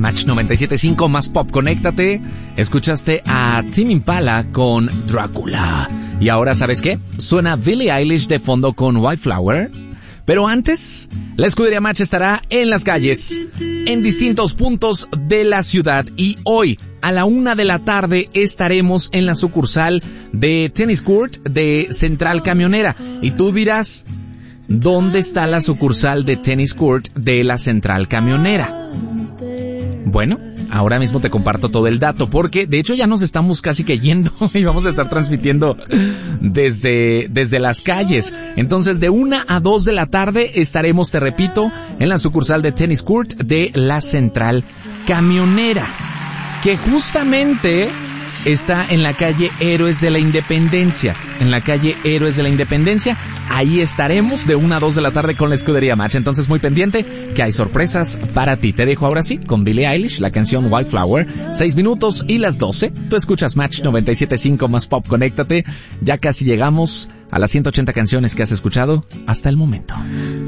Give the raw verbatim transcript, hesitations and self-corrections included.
Match noventa y siete punto cinco más pop. Conéctate. Escuchaste a Tame Impala con Drácula. Y ahora, ¿sabes qué? Suena Billie Eilish de fondo con White Flower. Pero antes, la Escudería Match estará en las calles, en distintos puntos de la ciudad. Y hoy, a la una de la tarde, estaremos en la sucursal de Tennis Court de Central Camionera. Y tú dirás, ¿dónde está la sucursal de Tennis Court de la Central Camionera? Bueno, ahora mismo te comparto todo el dato, porque de hecho ya nos estamos casi que yendo y vamos a estar transmitiendo desde, desde las calles. Entonces de una a dos de la tarde estaremos, te repito, en la sucursal de Tennis Court de la Central Camionera, que justamente está en la calle Héroes de la Independencia. En la calle Héroes de la Independencia, ahí estaremos de una a dos de la tarde con la Escudería Match. Entonces muy pendiente, que hay sorpresas para ti. Te dejo ahora sí con Billie Eilish, la canción White Flower. Seis minutos y las doce. Tú escuchas Match noventa y siete punto cinco más pop. Conéctate. Ya casi llegamos a las ciento ochenta canciones que has escuchado hasta el momento.